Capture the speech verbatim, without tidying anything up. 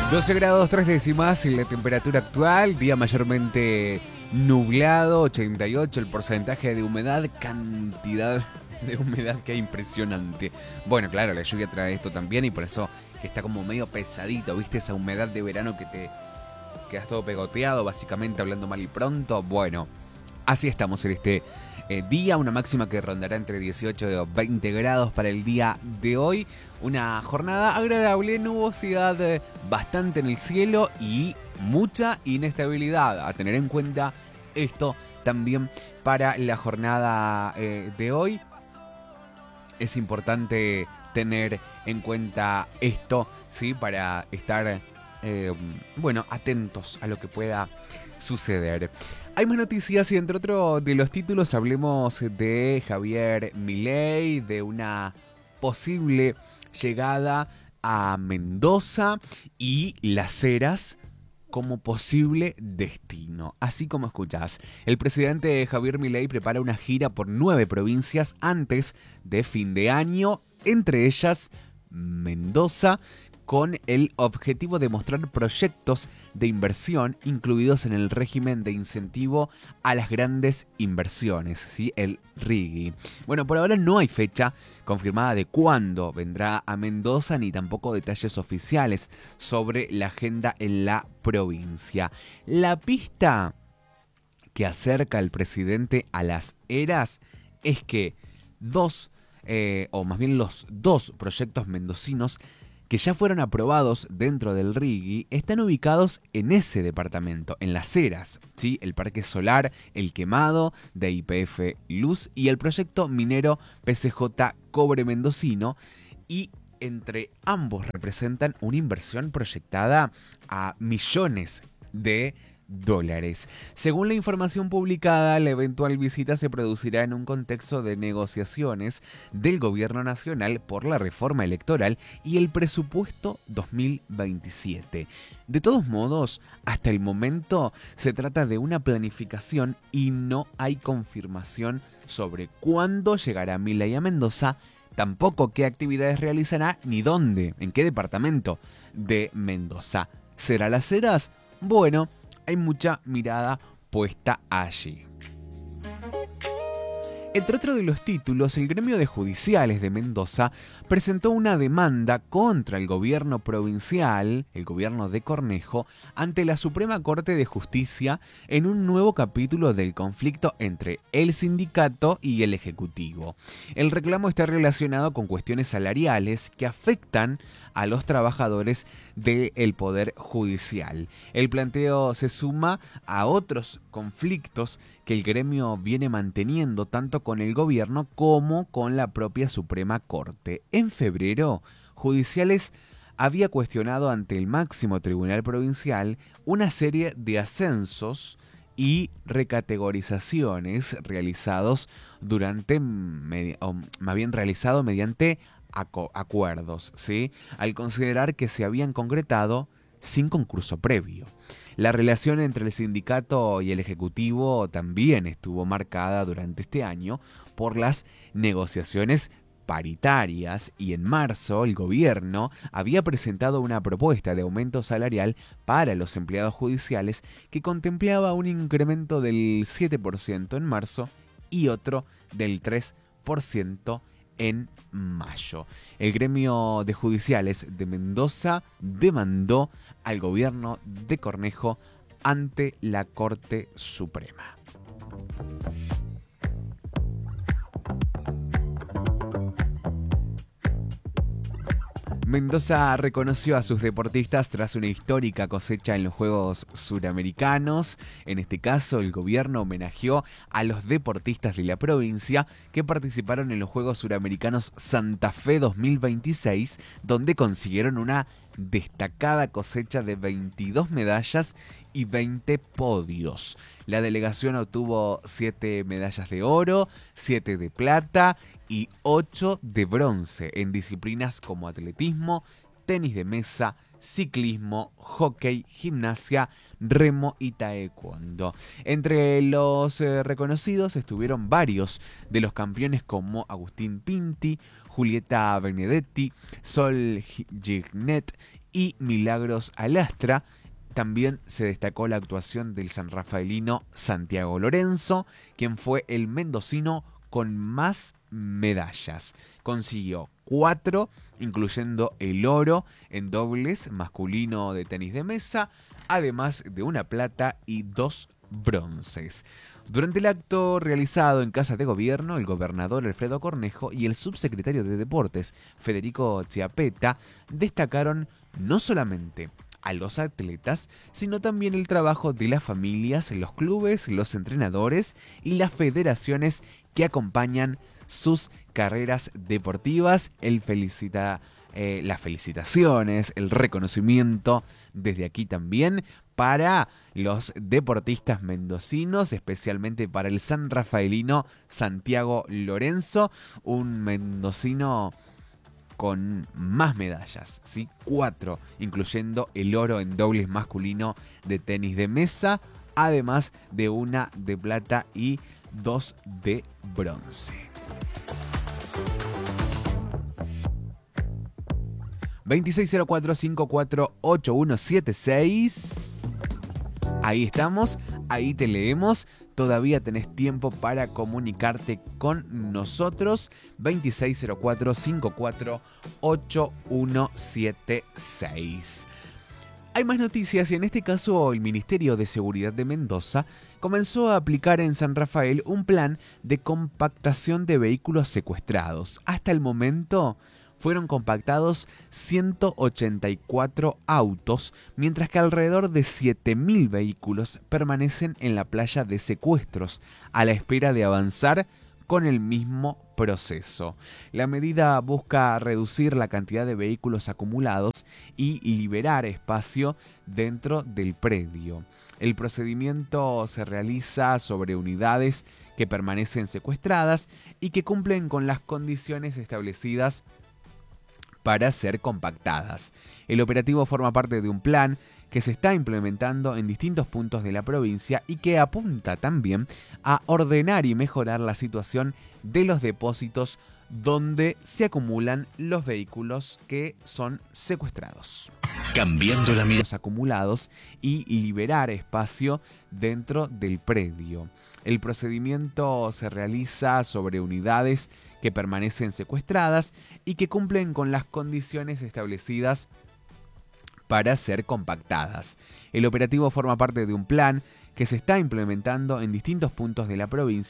doce grados tres décimas en la temperatura actual, día mayormente nublado, ochenta y ocho el porcentaje de humedad, cantidad de humedad que hay impresionante. Bueno, claro, la lluvia trae esto también y por eso que está como medio pesadito, ¿viste? Esa humedad de verano que te quedas todo pegoteado, básicamente hablando mal y pronto. Bueno, así estamos en este eh, día, una máxima que rondará entre dieciocho y veinte grados para el día de hoy. Una jornada agradable, nubosidad eh, bastante en el cielo y mucha inestabilidad. A tener en cuenta esto también para la jornada eh, de hoy. Es importante tener en cuenta esto, ¿sí? Para estar, eh, bueno, atentos a lo que pueda suceder. Hay más noticias y entre otros de los títulos hablemos de Javier Milei, de una posible llegada a Mendoza y Las Heras como posible destino. Así como escuchás, el presidente Javier Milei prepara una gira por nueve provincias antes de fin de año, entre ellas Mendoza, con el objetivo de mostrar proyectos de inversión incluidos en el régimen de incentivo a las grandes inversiones, ¿sí? El R I G I. Bueno, por ahora no hay fecha confirmada de cuándo vendrá a Mendoza, ni tampoco detalles oficiales sobre la agenda en la provincia. La pista que acerca al presidente a Las Heras es que dos, eh, o más bien los dos proyectos mendocinos que ya fueron aprobados dentro del R I G I, están ubicados en ese departamento, en Las Heras, ¿sí? El Parque Solar El Quemado de Y P F Luz y el proyecto minero P C J Cobre Mendocino, y entre ambos representan una inversión proyectada a millones de dólares. Según la información publicada, la eventual visita se producirá en un contexto de negociaciones del gobierno nacional por la reforma electoral y el presupuesto dos mil veintisiete. De todos modos, hasta el momento se trata de una planificación y no hay confirmación sobre cuándo llegará Milei a Mendoza, tampoco qué actividades realizará ni dónde, en qué departamento de Mendoza. ¿Será Las Heras? Bueno, hay mucha mirada puesta allí. Entre otros de los títulos, el gremio de judiciales de Mendoza presentó una demanda contra el gobierno provincial, el gobierno de Cornejo, ante la Suprema Corte de Justicia en un nuevo capítulo del conflicto entre el sindicato y el ejecutivo. El reclamo está relacionado con cuestiones salariales que afectan a los trabajadores del Poder Judicial. El planteo se suma a otros conflictos que el gremio viene manteniendo tanto con el gobierno como con la propia Suprema Corte. En febrero, Judiciales había cuestionado ante el máximo tribunal provincial una serie de ascensos y recategorizaciones realizados durante, o más bien realizado mediante acuerdos, ¿sí? Al considerar que se habían concretado sin concurso previo. La relación entre el sindicato y el ejecutivo también estuvo marcada durante este año por las negociaciones paritarias y en marzo el gobierno había presentado una propuesta de aumento salarial para los empleados judiciales que contemplaba un incremento del siete por ciento en marzo y otro del tres por ciento en mayo. El gremio de judiciales de Mendoza demandó al gobierno de Cornejo ante la Corte Suprema. Mendoza reconoció a sus deportistas tras una histórica cosecha en los Juegos Suramericanos. En este caso, el gobierno homenajeó a los deportistas de la provincia que participaron en los Juegos Suramericanos Santa Fe dos mil veintiséis, donde consiguieron una destacada cosecha de veintidós medallas y veinte podios. La delegación obtuvo siete medallas de oro, siete de plata y ocho de bronce en disciplinas como atletismo, tenis de mesa, ciclismo, hockey, gimnasia, remo y taekwondo. Entre los eh, reconocidos estuvieron varios de los campeones como Agustín Pinti, Julieta Benedetti, Sol Gignet y Milagros Alastra. También se destacó la actuación del sanrafaelino Santiago Lorenzo, quien fue el mendocino con más medallas. Consiguió cuatro, incluyendo el oro en dobles masculino de tenis de mesa, además de una plata y dos bronces. Durante el acto realizado en Casa de Gobierno, el gobernador Alfredo Cornejo y el subsecretario de Deportes, Federico Chiapetta, destacaron no solamente a los atletas, sino también el trabajo de las familias, los clubes, los entrenadores y las federaciones que acompañan sus carreras deportivas. Él felicita eh, las felicitaciones, el reconocimiento desde aquí también para los deportistas mendocinos, especialmente para el sanrafaelino Santiago Lorenzo, un mendocino con más medallas, ¿sí? Cuatro, incluyendo el oro en dobles masculino de tenis de mesa, además de una de plata y dos de bronce. veintiséis cero cuatro cincuenta y cuatro ochenta y uno setenta y seis. Ahí estamos, ahí te leemos. Todavía tenés tiempo para comunicarte con nosotros. veintiséis cero cuatro cincuenta y cuatro ochenta y uno setenta y seis. Hay más noticias y en este caso el Ministerio de Seguridad de Mendoza comenzó a aplicar en San Rafael un plan de compactación de vehículos secuestrados. Hasta el momento fueron compactados ciento ochenta y cuatro autos, mientras que alrededor de siete mil vehículos permanecen en la playa de secuestros, a la espera de avanzar con el mismo proceso. La medida busca reducir la cantidad de vehículos acumulados y liberar espacio dentro del predio. El procedimiento se realiza sobre unidades que permanecen secuestradas y que cumplen con las condiciones establecidas para ser compactadas. El operativo forma parte de un plan que se está implementando en distintos puntos de la provincia y que apunta también a ordenar y mejorar la situación de los depósitos donde se acumulan los vehículos que son secuestrados. Cambiando la mirada. Los acumulados y liberar espacio dentro del predio. El procedimiento se realiza sobre unidades que permanecen secuestradas y que cumplen con las condiciones establecidas para ser compactadas. El operativo forma parte de un plan que se está implementando en distintos puntos de la provincia